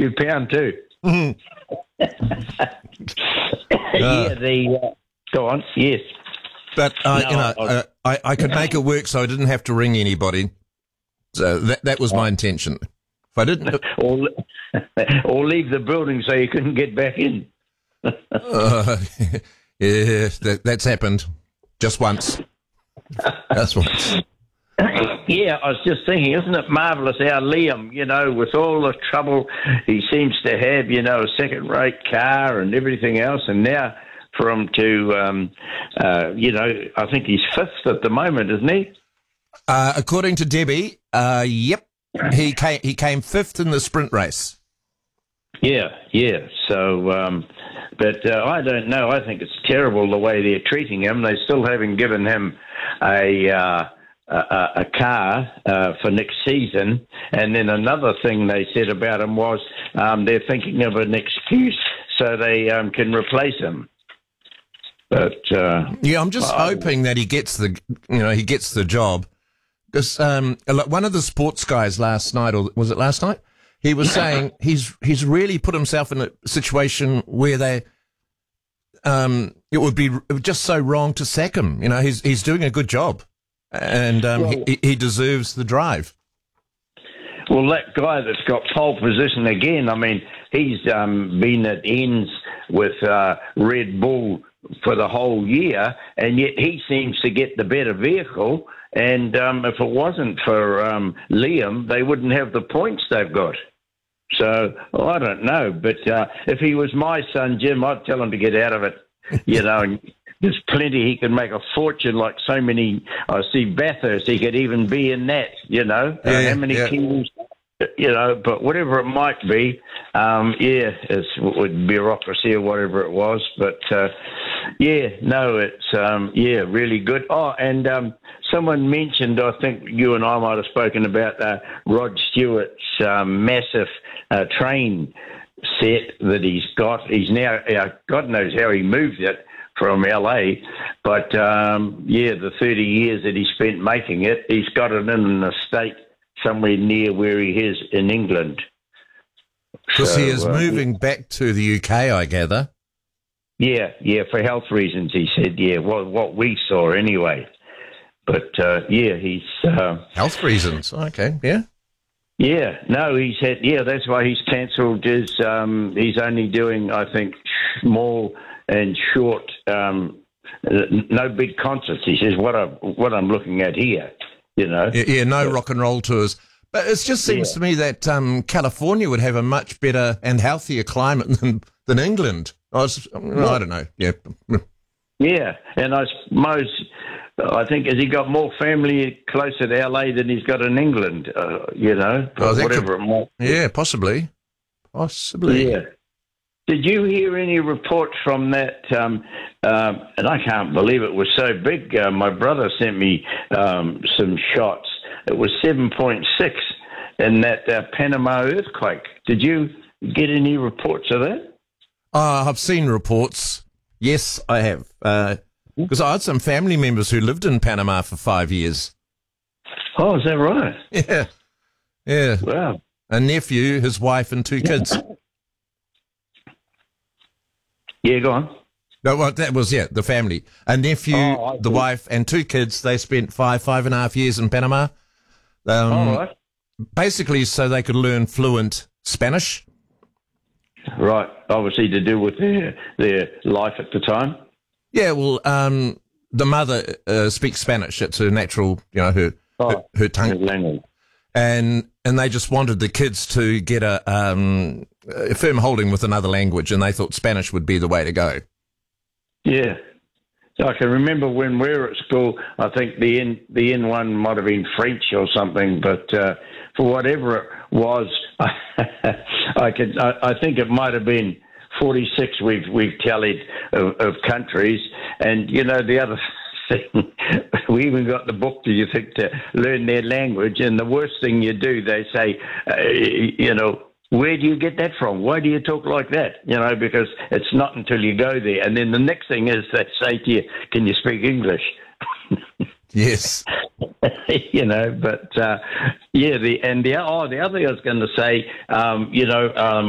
few pound too. Mhm. Go on. Yes. But No, I could make it work so I didn't have to ring anybody. So that was my intention. If I didn't, or leave the building so you couldn't get back in. yeah, that's happened just once. Just once. Yeah, I was just thinking, isn't it marvellous how Liam, with all the trouble he seems to have, a second-rate car and everything else, and now for him to, I think he's fifth at the moment, isn't he? According to Debbie, yep, he came fifth in the sprint race. Yeah. So, but I don't know. I think it's terrible the way they're treating him. They still haven't given him a car for next season. And then another thing they said about him was they're thinking of an excuse so they can replace him. But yeah, I'm just hoping that he gets the job. Because one of the sports guys last night, or was it last night? He was saying he's really put himself in a situation where it would be just so wrong to sack him. He's doing a good job, and he deserves the drive. Well, that guy that's got pole position again, I mean, he's been at ends with Red Bull for the whole year, and yet he seems to get the better vehicle. And if it wasn't for Liam, they wouldn't have the points they've got. So, I don't know. But if he was my son, Jim, I'd tell him to get out of it. And there's plenty. He could make a fortune like so many. I see Bathurst, he could even be in that, how many kilos, but whatever it might be, it's with bureaucracy or whatever it was. But, it's, really good. Oh, and someone mentioned, I think you and I might have spoken about Rod Stewart's massive train set that he's got. He's now, God knows how he moved it from LA, but the 30 years that he spent making it, he's got it in an estate somewhere near where he is in England. Because he is moving back to the UK, I gather. Yeah, for health reasons, he said, what we saw anyway. But, he's... health reasons, okay, yeah. Yeah, no, he said, that's why he's cancelled his, he's only doing, I think, small and short, no big concerts. He says, what I'm looking at here, Yeah, no rock and roll tours. But it just seems to me that California would have a much better and healthier climate than England. I don't know, yeah. Yeah, and I think has he got more family closer to LA than he's got in England, whatever it might be. Yeah, possibly. Yeah. Did you hear any reports from that, and I can't believe it was so big, my brother sent me some shots. It was 7.6 in that Panama earthquake. Did you get any reports of that? I've seen reports. Yes, I have. Because I had some family members who lived in Panama for 5 years. Oh, is that right? Yeah. Wow. A nephew, his wife, and 2 kids. Yeah, go on. No, well, that was, the family. A nephew, the wife, and 2 kids. They spent 5.5 years in Panama. Right. Basically so they could learn fluent Spanish. Right. Obviously to do with their life at the time. Yeah, well, the mother speaks Spanish. It's her natural, her tongue. Language. And they just wanted the kids to get a firm holding with another language, and they thought Spanish would be the way to go. Yeah. So I can remember when we were at school, I think the N1 might have been French or something, but for whatever it was, I think it might have been 46 we've tallied of countries. And, the other thing, we even got the book, do you think, to learn their language. And the worst thing you do, they say, where do you get that from? Why do you talk like that? Because it's not until you go there. And then the next thing is they say to you, can you speak English? Yes. but the other thing I was going to say,